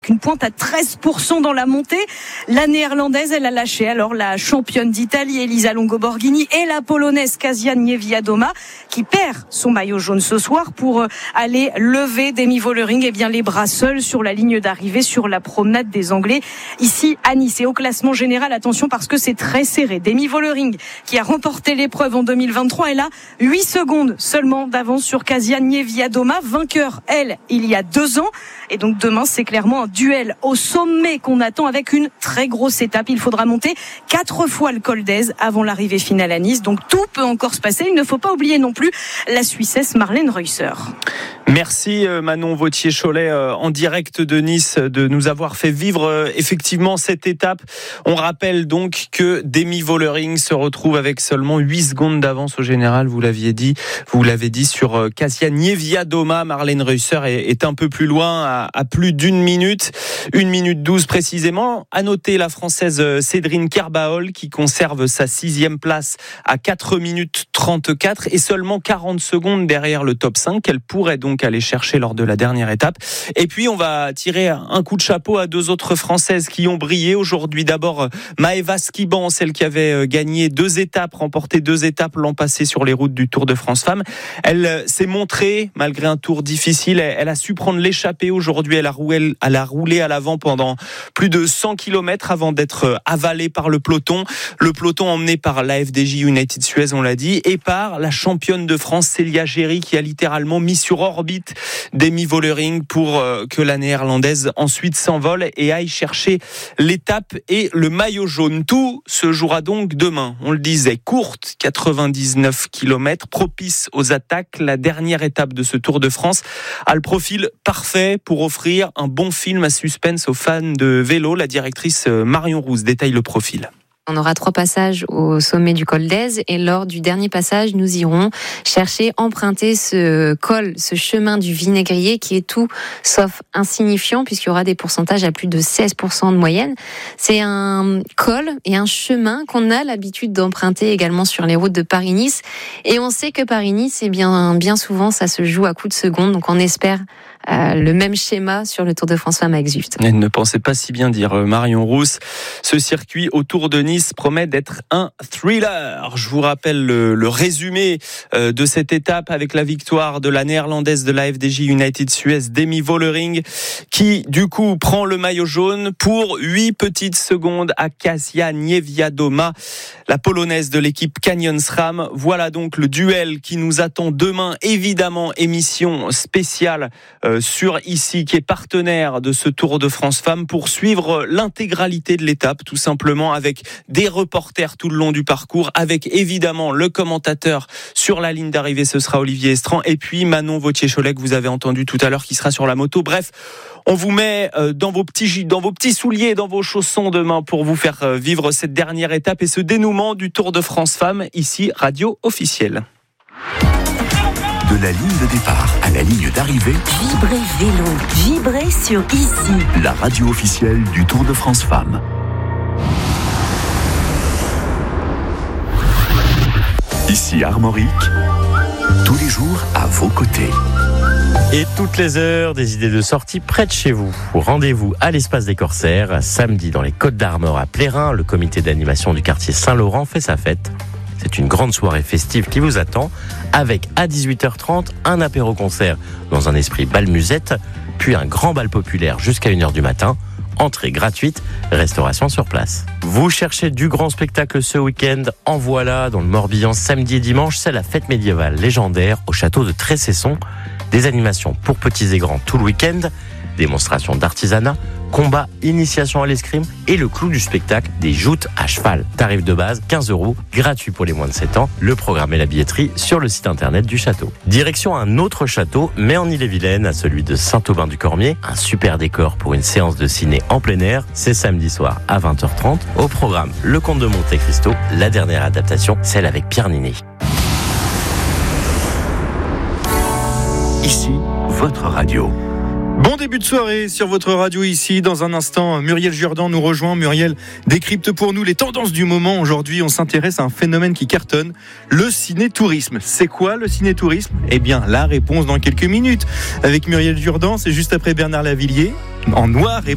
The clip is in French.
une pointe à 13% dans la montée. La néerlandaise, elle a lâché alors la championne d'Italie Elisa Longo-Borghini et la polonaise Kasia Niewiadoma qui perd son maillot jaune ce soir pour aller lever Demi Vollering les bras seuls sur la ligne d'arrivée sur la promenade des Anglais ici à Nice. Et au classement général, attention parce que c'est très serré. Demi Vollering qui a remporté l'épreuve en 2023, elle a 8 secondes seulement d'avance sur Kasia Niewiadoma, vainqueur elle il y a 2 ans. Et donc demain, c'est clairement un duel au sommet qu'on attend avec une très grosse étape. Il faudra monter 4 fois le col d'Èze avant l'arrivée finale à Nice. Donc tout peut encore se passer. Il ne faut pas oublier non plus la Suissesse Marlène Reusser. Merci Manon Vauthier-Cholet en direct de Nice de nous avoir fait vivre effectivement cette étape. On rappelle donc que Demi Vollering se retrouve avec seulement 8 secondes d'avance au général, vous l'avez dit sur Kasia Niewiadoma. Marlène Reusser est un peu plus loin à plus d'1 minute, 1 minute 12 précisément. À noter la Française Cédrine Kerbaol qui conserve sa 6e place à 4 minutes 34 et seulement 40 secondes derrière le top 5 qu'elle pourrait donc aller chercher lors de la dernière étape. Et puis on va tirer un coup de chapeau à 2 autres Françaises qui ont brillé aujourd'hui. D'abord Maëva Skiban, celle qui avait gagné 2 étapes, remporté 2 étapes l'an passé sur les routes du Tour de France Femmes. Elle s'est montrée malgré un tour difficile. Elle a su prendre l'échappée aujourd'hui. Elle a roulé à l'avant pendant plus de 100 km avant d'être avalée par le peloton. Le peloton emmené par la FDJ United Suez, on l'a dit, et par la championne de France Célia Géry qui a littéralement mis sur orbite Demi Vollering pour que la néerlandaise ensuite s'envole et aille chercher l'étape et le maillot jaune. Tout se jouera donc demain. On le disait, courte, 99 km, propice aux attaques. La dernière étape de ce Tour de France a le profil parfait pour offrir un bon film à suspense aux fans de vélo. La directrice Marion Rousse détaille le profil. On aura 3 passages au sommet du col d'Èze et lors du dernier passage, nous irons emprunter ce col, ce chemin du vinaigrier qui est tout sauf insignifiant puisqu'il y aura des pourcentages à plus de 16% de moyenne. C'est un col et un chemin qu'on a l'habitude d'emprunter également sur les routes de Paris-Nice. Et on sait que Paris-Nice, bien souvent, ça se joue à coups de seconde. Donc on espère le même schéma sur le Tour de France Femmes avec Zwift. Elle ne pensait pas si bien dire Marion Rousse. Ce circuit autour de Nice promet d'être un thriller. Je vous rappelle le résumé de cette étape avec la victoire de la néerlandaise de la FDJ United Suez, Demi Vollering, qui du coup prend le maillot jaune pour 8 petites secondes à Kasia Niewiadoma, la polonaise de l'équipe Canyon SRAM. Voilà donc le duel qui nous attend demain. Évidemment, émission spéciale sur ICI qui est partenaire de ce Tour de France Femmes pour suivre l'intégralité de l'étape, tout simplement avec des reporters tout le long du parcours, avec évidemment le commentateur sur la ligne d'arrivée, ce sera Olivier Estran, et puis Manon Vauthier-Cholet que vous avez entendu tout à l'heure qui sera sur la moto. Bref, on vous met dans vos petits souliers, dans vos chaussons demain pour vous faire vivre cette dernière étape et ce dénouement du Tour de France Femmes, ici Radio Officielle. De la ligne de départ à la ligne d'arrivée, Vibrez vélo, vibrez sur ICI, la radio officielle du Tour de France Femmes. Ici Armorique, tous les jours à vos côtés. Et toutes les heures, des idées de sortie près de chez vous. Rendez-vous à l'Espace des Corsaires, samedi dans les Côtes d'Armor à Plérin. Le comité d'animation du quartier Saint-Laurent fait sa fête. C'est une grande soirée festive qui vous attend, avec à 18h30 un apéro-concert dans un esprit bal musette, puis un grand bal populaire jusqu'à 1h du matin. Entrée gratuite, restauration sur place. Vous cherchez du grand spectacle ce week-end? En voilà, dans le Morbihan, samedi et dimanche, c'est la fête médiévale légendaire au château de Tressesson. Des animations pour petits et grands tout le week-end, démonstrations d'artisanat, combats, initiation à l'escrime et le clou du spectacle, des joutes à cheval. Tarif de base, 15 €, gratuit pour les moins de 7 ans. Le programme et la billetterie sur le site internet du château. Direction un autre château, mais en Ille-et-Vilaine, à celui de Saint-Aubin-du-Cormier. Un super décor pour une séance de ciné en plein air. C'est samedi soir à 20h30. Au programme, Le Comte de Monte Cristo, la dernière adaptation, celle avec Pierre Niney. Ici, votre radio. Bon début de soirée sur votre radio ici. Dans un instant, Muriel Jourdan nous rejoint. Muriel décrypte pour nous les tendances du moment. Aujourd'hui, on s'intéresse à un phénomène qui cartonne, le ciné-tourisme. C'est quoi le ciné-tourisme ? Eh bien, la réponse dans quelques minutes. Avec Muriel Jourdan, c'est juste après Bernard Lavillier, en noir et